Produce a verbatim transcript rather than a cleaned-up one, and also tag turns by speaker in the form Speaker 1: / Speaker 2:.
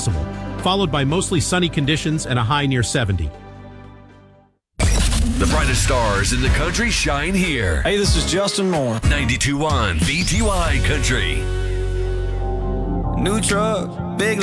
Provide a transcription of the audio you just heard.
Speaker 1: possible, followed by mostly sunny conditions and a high near seventy.
Speaker 2: The brightest stars in the country shine here.
Speaker 3: Hey, this is Justin Moore.
Speaker 2: ninety-two point one V T Y Country.
Speaker 3: New truck, big